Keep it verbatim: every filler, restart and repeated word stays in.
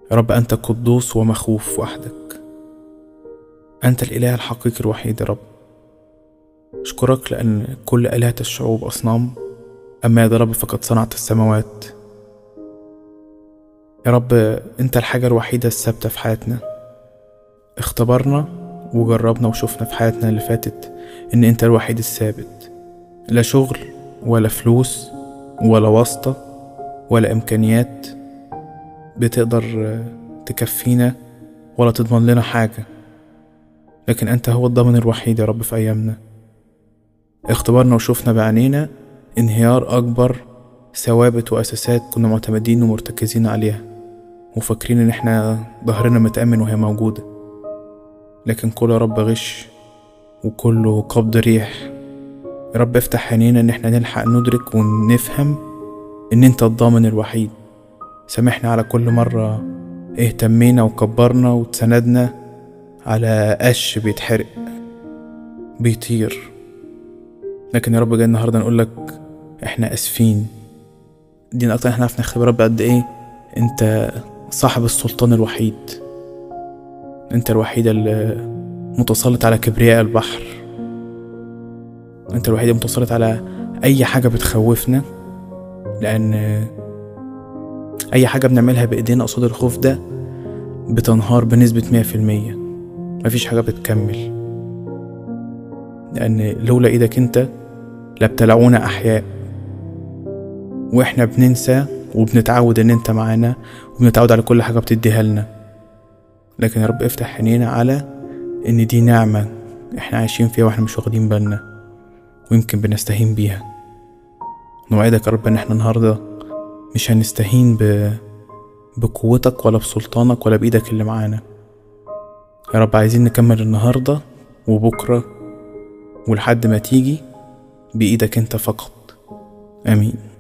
يا رب أنت قدوس ومخوف وحدك، أنت الإله الحقيقي الوحيد يا رب. أشكرك لأن كل آلهة الشعوب أصنام، أما يا رب فقد صنعت السماوات. يا رب أنت الحاجة الوحيدة الثابتة في حياتنا. اختبرنا وجربنا وشوفنا في حياتنا اللي فاتت إن أنت الوحيد الثابت، لا شغل ولا فلوس ولا واسطة ولا إمكانيات بتقدر تكفينا ولا تضمن لنا حاجة، لكن أنت هو الضامن الوحيد يا رب في أيامنا. اختبرنا وشوفنا بعينينا انهيار أكبر ثوابت وأساسات كنا معتمدين ومرتكزين عليها وفاكرين إن احنا ظهرنا متأمن وهي موجودة، لكن كله يا رب غش وكله قبض ريح. يا رب افتح عينينا إن احنا نلحق ندرك ونفهم إن انت الضامن الوحيد. سامحنا على كل مرة اهتمينا وكبرنا وتسندنا على قش بيتحرق بيطير، لكن يا رب جاي النهارده نقولك احنا اسفين. دي اكتر احنا عرفنا نختبر رب قد ايه انت صاحب السلطان الوحيد، انت الوحيد المتسلط على كبرياء البحر، انت الوحيد المتسلط على اي حاجة بتخوفنا، لان اي حاجة بنعملها بايدينا قصاد الخوف ده بتنهار بنسبة مية في المية. مفيش حاجة بتكمل، لان لولا ايدك انت لابتلعونا احياء، واحنا بننسى وبنتعود ان انت معانا وبنتعود على كل حاجة بتديها لنا. لكن يا رب افتح عينينا على ان دي نعمة احنا عايشين فيها واحنا مش واخدين بالنا ويمكن بنستهين بيها. نوعدك يا رب ان احنا النهاردة مش هنستهين ب... بقوتك ولا بسلطانك ولا بايدك اللي معانا. يا رب عايزين نكمل النهاردة وبكرة ولحد ما تيجي بإيدك انت فقط. آمين.